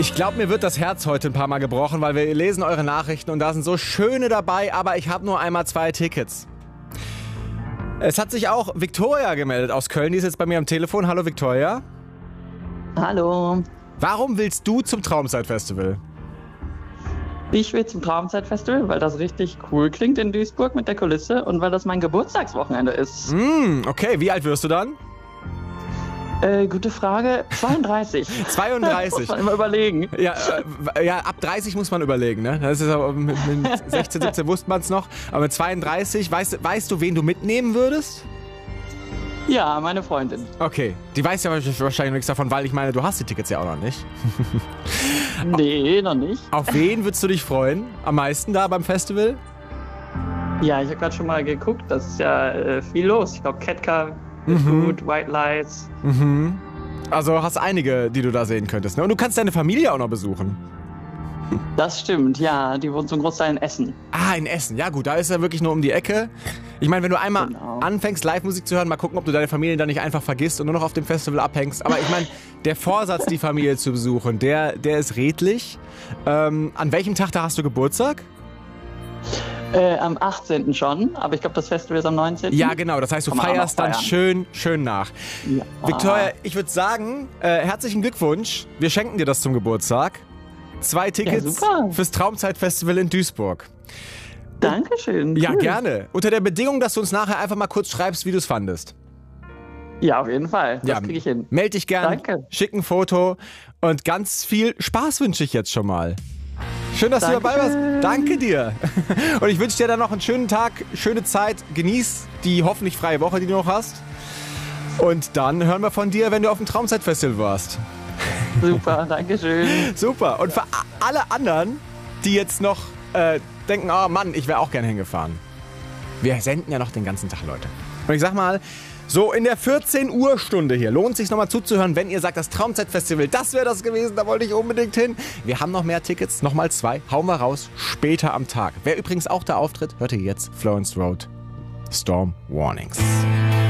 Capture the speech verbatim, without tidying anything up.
Ich glaube, mir wird das Herz heute ein paar Mal gebrochen, weil wir lesen eure Nachrichten und da sind so schöne dabei, aber ich habe nur einmal zwei Tickets. Es hat sich auch Victoria gemeldet aus Köln, die ist jetzt bei mir am Telefon. Hallo Victoria. Hallo. Warum willst du zum Traumzeit-Festival? Ich will zum Traumzeit-Festival, weil das richtig cool klingt in Duisburg mit der Kulisse und weil das mein Geburtstagswochenende ist. Mm, okay, wie alt wirst du dann? Äh, gute Frage. zweiunddreißig. zweiunddreißig. Muss man immer überlegen. Ja, äh, ja, ab dreißig muss man überlegen, ne? Das ist aber mit, mit sechzehn, siebzehn wusste man es noch. Aber mit zweiunddreißig, weißt, weißt du, wen du mitnehmen würdest? Ja, meine Freundin. Okay, die weiß ja wahrscheinlich nichts davon, weil ich meine, du hast die Tickets ja auch noch nicht. Nee, noch nicht. Auf wen würdest du dich freuen? Am meisten da beim Festival? Ja, ich habe gerade schon mal geguckt. Das ist ja äh, viel los. Ich glaube, Ketka, Mhm. Good, White Lights. Mhm. Also hast einige, die du da sehen könntest, ne? Und du kannst deine Familie auch noch besuchen. Das stimmt, ja. Die wohnen zum Großteil in Essen. Ah, in Essen. Ja gut, da ist er wirklich nur um die Ecke. Ich meine, wenn du einmal Genau. anfängst, Live-Musik zu hören, mal gucken, ob du deine Familie dann nicht einfach vergisst und nur noch auf dem Festival abhängst. Aber ich meine, der Vorsatz, die Familie zu besuchen, der, der ist redlich. Ähm, an welchem Tag da hast du Geburtstag? Äh, am achtzehnten schon, aber ich glaube, das Festival ist am neunzehnten Ja, genau. Das heißt, du Kann man auch feierst noch dann feiern. schön, schön nach. Ja. Victoria, ich würde sagen, äh, herzlichen Glückwunsch. Wir schenken dir das zum Geburtstag. Zwei Tickets super. fürs Traumzeit-Festival in Duisburg. Dankeschön. Ja, cool. gerne. Unter der Bedingung, dass du uns nachher einfach mal kurz schreibst, wie du es fandest. Ja, auf jeden Fall. Das Ja, kriege ich hin. Meld dich gern, Danke. schick ein Foto und ganz viel Spaß wünsche ich jetzt schon mal. Schön, dass du dabei warst. Dankeschön. Danke dir. Und ich wünsche dir dann noch einen schönen Tag, schöne Zeit. Genieß die hoffentlich freie Woche, die du noch hast. Und dann hören wir von dir, wenn du auf dem Traumzeit-Festival warst. Super, Dankeschön. Super. Und für a- alle anderen, die jetzt noch äh, denken, oh Mann, ich wäre auch gern hingefahren. Wir senden ja noch den ganzen Tag, Leute. Und ich sag mal, so in der vierzehn Uhr Stunde hier lohnt es sich nochmal zuzuhören, wenn ihr sagt, das Traumzeit-Festival, das wäre das gewesen, da wollte ich unbedingt hin. Wir haben noch mehr Tickets, nochmal zwei, hauen wir raus, später am Tag. Wer übrigens auch da auftritt, hört ihr jetzt Florence Road, Storm Warnings.